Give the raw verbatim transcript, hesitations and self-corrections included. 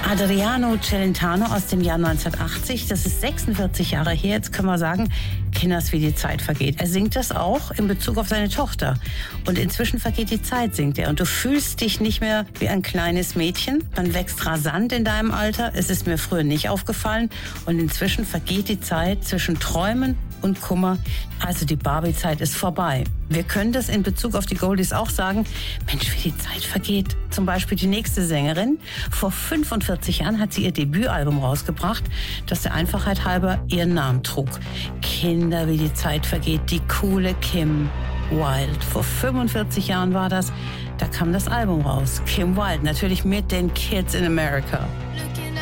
Adriano Celentano aus dem Jahr neunzehnhundertachtzig. Das ist sechsundvierzig Jahre her. Jetzt können wir sagen, Kinders, wie die Zeit vergeht. Er singt das auch in Bezug auf seine Tochter. Und inzwischen vergeht die Zeit, singt er. Und du fühlst dich nicht mehr wie ein kleines Mädchen. Man wächst rasant in deinem Alter. Es ist mir früher nicht aufgefallen. Und inzwischen vergeht die Zeit zwischen Träumen und Kummer. Also die Barbie-Zeit ist vorbei. Wir können das in Bezug auf die Goldies auch sagen. Mensch, wie die Zeit vergeht. Zum Beispiel die nächste Sängerin. Vor fünfundvierzig Jahren hat sie ihr Debütalbum rausgebracht, das der Einfachheit halber ihren Namen trug. Kinder, wie die Zeit vergeht. Die coole Kim Wilde. Vor fünfundvierzig Jahren war das. Da kam das Album raus. Kim Wilde, natürlich mit den Kids in America.